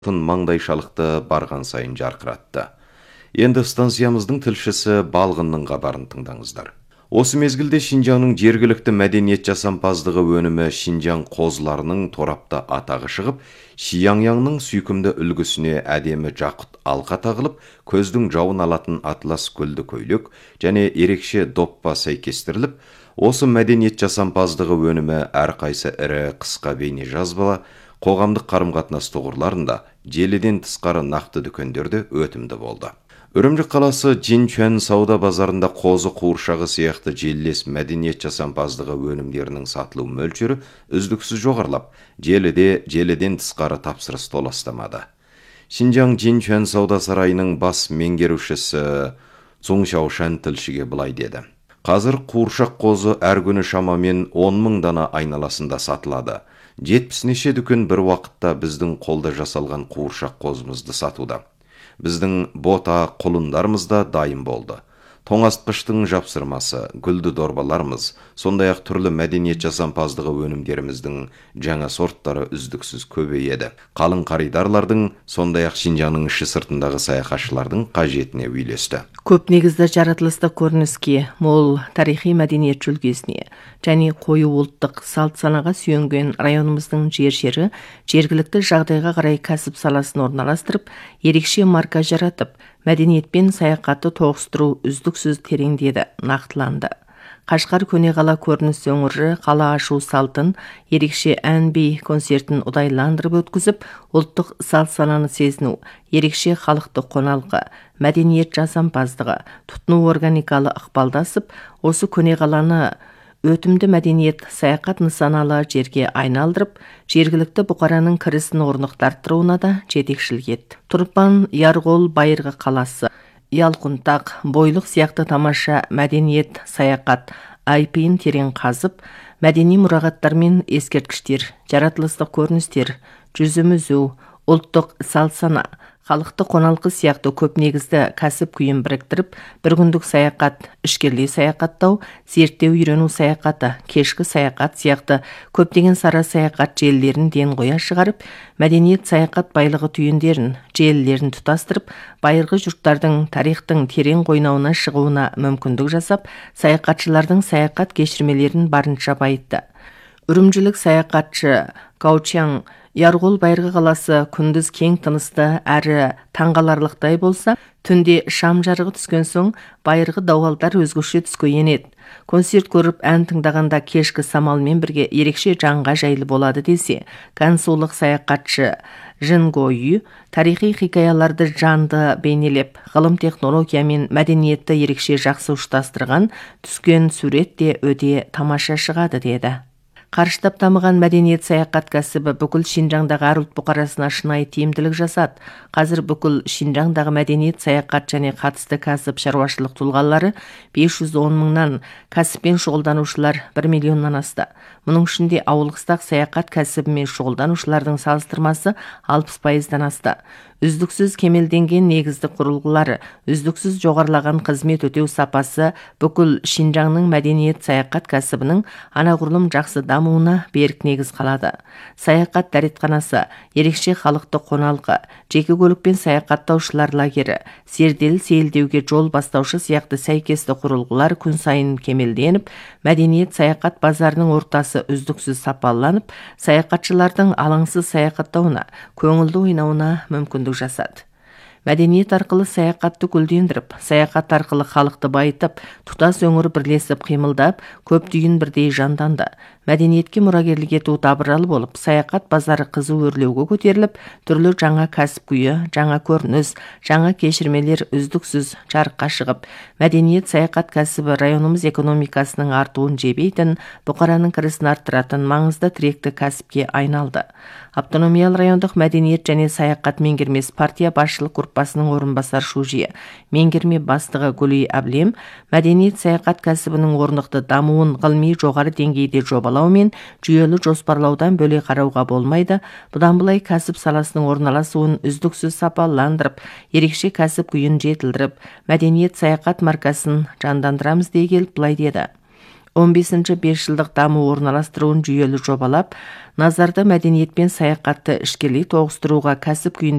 маңдайшалықты барған сайын жарқыратты. Енді станциямыздың тілшісі Балғынның хабарын тыңдаңыздар. Осы мезгілде Шинжаңның жергілікті мәдениет жасампаздығы өнімі Шинжаң қозыларының торапта атағы шығып, Шиянянның сүйкімді үлгісіне әдемі жақұт алқа тағылып, көздің жауын алатын атлас гүлді көйлек және ерекше доппа сәйкестіріліп, осы мәдениет жасампаздығы өнімі әрқайсы ірі қысқа бейне жазбала, қоғамдық қарым-қатынас тұғырларында желіден тысқары нақты дүкендерде өтімді болды. Үрімжі қаласы Жинчуан сауда базарында қозы қуыршағы сияқты желілес мәдениет жасампаздығы өнімдерінің сатылу мөлшері үздіксіз жоғарылап, желіден тысқары тапсырыс толастамады. Шинжаң Жинчуан сауда сарайының бас меңгерушісі Цун Шаошан тілшіге былай деді. Қазір қуыршақ қозы әр күні шамамен 10.000 дана айналасында сатылады. 70 дүкен бір уақытта біздің қолда жасалған қуыршақ қозымызды сатуда. Біздің бота құлындарымыз да дайын болды. Тоңазытқыштың жапсырмасы, гүлді дорбаларымыз, сондай-ақ түрлі мәдениет жасампаздығы өнімдеріміздің жаңа сорттары үздіксіз көбейеді. Қалың қаридарлардың, сондай-ақ Шинжаңның іші сыртындағы саяхатшылардың қажетіне үйлесті. Көп негізді жаратылыстық көрініске, мол тарихи мәдениет жүлгесіне және қою ұлттық салт санаға сүйенген районымыздың жері жергілікті жағдайға қарай кәсіп саласын орналастырып, ерекше марка жаратып, мәдениетпен саяхатты тоғыстыру үздіксіз тереңдеді, нақтыланды. Қашқар көне қала көрініс өңірі қала ашу салтын, ерекше ән-би концертін ұдайландырып өткізіп, ұлттық салт сананы сезіну, ерекше халықты қоналқы, мәдениет жасампаздығы, тұтыну органикалы ықпалдасып, осы көне қаланы өтімді мәдениет саяхат нысаналы жерге айналдырып, жергілікті бұқараның кірісін орнықтарттыруына да жетекшілік етті. Тұрпан Ярғол Байырғы қаласы, Ялқұнтақ, Бойлық сияқты тамаша мәдениет саяхат айпиын терең қазып, мәдени мұрағаттар мен ескерткіштер, жаратылыстық көріністер, жүзімізу, ұлттық салт сана, халықты қоналқы сияқты көп негізді кәсіп күйін біріктіріп, бір күндік саяхат, ішкерлей саяхаттау, зерттеу үйрену саяхаты, кешкі саяхат сияқты көптеген сара саяхат желілерін ден қоя шығарып, мәдениет саяхат байлығы түйіндерін, желілерін тұтастырып, байырғы жұрттардың тарихтың терең қойнауына шығуына мүмкіндік жасап, саяхатшылардың саяхат кешірмелерін барынша байытты. Үрімжілік саяхатшы Гаучаң Ярғол Байырғы қаласы күндіз кең тынысты әрі таңғаларлықтай болса, түнде шам жарығы түскен соң байырғы дауалдар өзгеше түске енеді. Концерт көріп ән тыңдағанда кешкі самалмен бірге ерекше жанға жайлы болады десе, гансулық саяхатшы Жингойю тарихи хикаяларды жанды бейнелеп, ғылым технология мен мәдениетті ерекше жақсы ұштастырған түскен сурет те өте тамаша шығады деді. Қарыштап дамыған мәдениет саяхат кәсібі бүкіл Шинжаңдағы әр ұлт бұқарасына шынайы тиімділік жасады. Қазір бүкіл Шинжаңдағы мәдениет саяхат және қатысты кәсіп шаруашылық тұлғалары 510 мыңнан, кәсіппен шұғылданушылар 1 миллионнан асты. Мұның ішінде ауылғыстақ саяхат кәсібімен шұғылданушылардың салыстырмасы 60%-дан асты. Үздіксіз кемелденген негізді құрылғылары, үздіксіз жоғарылаған қызмет өтеу сапасы бүкіл Шинжаңның мәдениет саяхат кәсібінің анағұрлым жақсы дамуына берік негіз қалады. Саяхат дәретханасы, ерекше халықты қоналқы, жеке көлікпен саяхаттаушылар лагері, зерделі сейілдеуге жол бастаушы сияқты сәйкесті құрылғылар күн сайын кемелденіп, мәдениет саяхат базарының ортасы үздіксіз сапаланып, саяхатшылардың алаңсыз саяхаттауына, көңілді ойнауына мүмкіндік жасады. Мәдениет арқылы саяхатты гүлдендіріп, саяхат арқылы халықты байытып, тұтас өңір бірлесіп қимылдап, көп түйін бірдей жанданды. Мәдениетке мұрагерлік ету табыралы болып, саяхат базары қызу өрлеуге көтеріліп, түрлі жаңа кәсіп күйі, жаңа көрініс, жаңа кешірмелер үздіксіз жарыққа шығып, мәдениет саяхат кәсібі районымыз экономикасының артуын жебейтін, бұқараның кірісін арттыратын маңызды тіректі кәсіпке айналды. Автономиялы райондық мәдениет және саяхат меңгермес партия басшылық группасының орынбасар шужие, меңгерме бастығы Гүлей Әблем, мәдениет саяхат кәсібінің орнықты дамуын ғылыми жоғары деңгейде жобалау мен жүйелі жоспарлаудан бөле қарауға болмайды. Бұдан былай кәсіп саласының орналасуын үздіксіз сапаландырып, ерекше кәсіп күйін жетілдіріп, мәдениет саяхат маркасын жандандырамыз дей келіп былай деді. 15 бесжылдық даму орналастыруын жүйелі жобалап, назарды мәдениет пен саяхатты ішкелей тоғыстыруға кәсіп күйін